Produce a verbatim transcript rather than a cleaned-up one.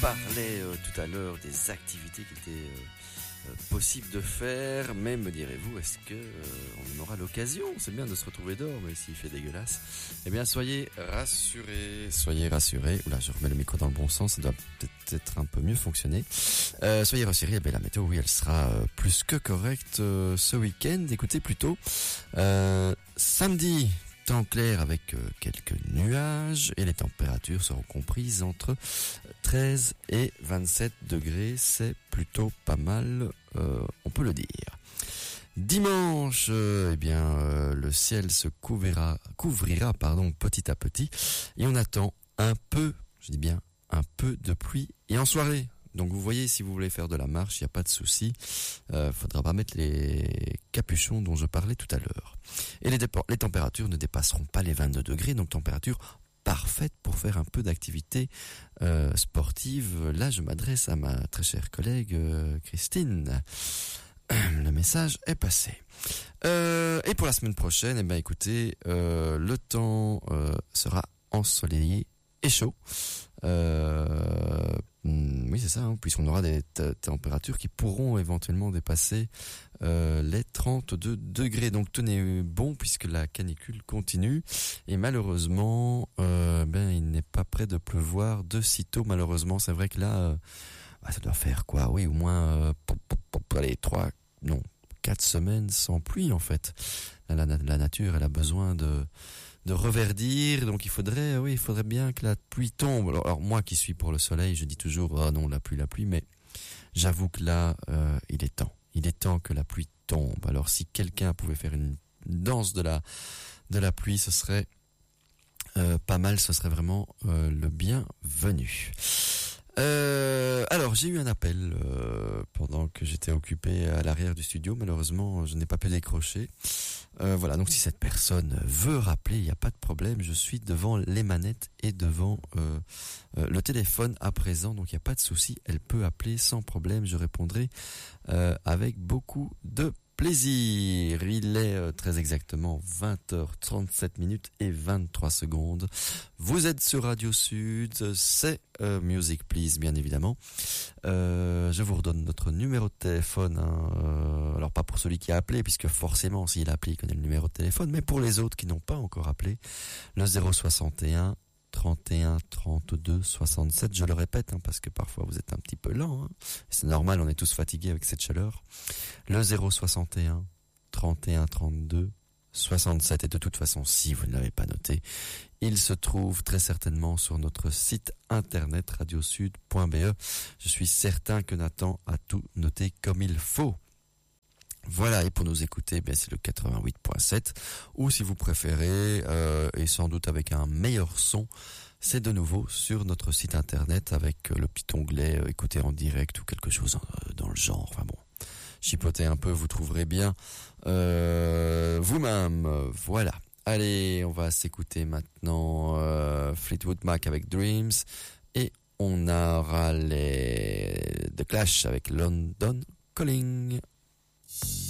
parlait euh, tout à l'heure des activités qui étaient euh, euh, possibles de faire, mais me direz-vous, est-ce que euh, on en aura l'occasion? C'est bien de se retrouver dehors, mais s'il fait dégueulasse, eh bien soyez rassurés, soyez rassurés. Oula, je remets le micro dans le bon sens, ça doit peut-être un peu mieux fonctionner. Euh, soyez rassurés, eh bien, la météo, oui, elle sera euh, plus que correcte euh, ce week-end. Écoutez plutôt, euh, samedi. Temps clair avec euh, quelques nuages et les températures seront comprises entre treize et vingt-sept degrés. C'est plutôt pas mal, euh, on peut le dire. Dimanche, euh, eh bien, euh, le ciel se couvrira, couvrira pardon, petit à petit et on attend un peu, je dis bien un peu de pluie et en soirée. Donc vous voyez, si vous voulez faire de la marche, il n'y a pas de souci. Euh, faudra pas mettre les capuchons dont je parlais tout à l'heure. Et les, dépo- les températures ne dépasseront pas les vingt-deux degrés, donc température parfaite pour faire un peu d'activité euh, sportive. Là, je m'adresse à ma très chère collègue euh, Christine. Le message est passé. Euh, et pour la semaine prochaine, eh ben écoutez, euh, le temps euh, sera ensoleillé et chaud. Euh, oui, c'est ça, hein, puisqu'on aura des t- températures qui pourront éventuellement dépasser euh, les trente-deux degrés. Donc tenez bon, puisque la canicule continue. Et malheureusement, euh, ben il n'est pas prêt de pleuvoir de sitôt. Malheureusement, c'est vrai que là, euh, bah, ça doit faire quoi? Oui, au moins, euh, pour, pour, pour, allez, trois, non, quatre semaines sans pluie en fait. La, la, la nature, elle a besoin de de reverdir, donc il faudrait, oui, il faudrait bien que la pluie tombe. Alors, alors moi qui suis pour le soleil, je dis toujours, oh non, la pluie, la pluie, mais j'avoue que là, euh, il est temps, il est temps que la pluie tombe. Alors si quelqu'un pouvait faire une danse de la de la pluie, ce serait euh, pas mal, ce serait vraiment euh, le bienvenu. Euh, alors j'ai eu un appel euh, pendant que j'étais occupé à l'arrière du studio. Malheureusement, je n'ai pas pu décrocher. Euh, voilà, donc si cette personne veut rappeler, il n'y a pas de problème. Je suis devant les manettes et devant euh, euh, le téléphone à présent, donc il n'y a pas de souci. Elle peut appeler sans problème. Je répondrai euh, avec beaucoup de plaisir. Il est euh, très exactement vingt heures trente-sept minutes et vingt-trois secondes. Vous êtes sur Radio Sud, c'est euh, Music Please, bien évidemment. Euh, je vous redonne notre numéro de téléphone. Hein, euh, alors pas pour celui qui a appelé, puisque forcément, s'il a appelé, il connaît le numéro de téléphone, mais pour les autres qui n'ont pas encore appelé, le zéro soixante et un trente et un trente-deux soixante-sept, je le répète, hein, parce que parfois vous êtes un petit peu lent, hein. C'est normal, on est tous fatigués avec cette chaleur. Le zéro soixante et un trente et un trente-deux soixante-sept, et de toute façon, si vous ne l'avez pas noté, il se trouve très certainement sur notre site internet radiosud point be. Je suis certain que Nathan a tout noté comme il faut. Voilà, et pour nous écouter, ben c'est le quatre-vingt-huit point sept, ou si vous préférez, euh, et sans doute avec un meilleur son, c'est de nouveau sur notre site internet avec le petit onglet euh, écouter en direct ou quelque chose euh, dans le genre. Enfin bon, chipotez un peu, vous trouverez bien euh, vous-même. Voilà. Allez, on va s'écouter maintenant euh, Fleetwood Mac avec Dreams, et on aura les The Clash avec London Calling.